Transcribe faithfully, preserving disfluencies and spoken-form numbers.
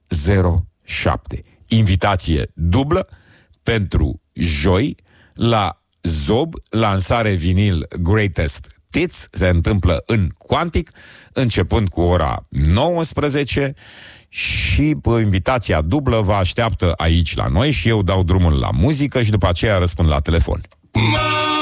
zero șapte. Invitație dublă pentru joi la Zob, lansare vinil Greatest Hits, se întâmplă în Quantic, începând cu ora nouăsprezece, și pă, invitația dublă vă așteaptă aici la noi și eu dau drumul la muzică și după aceea răspund la telefon.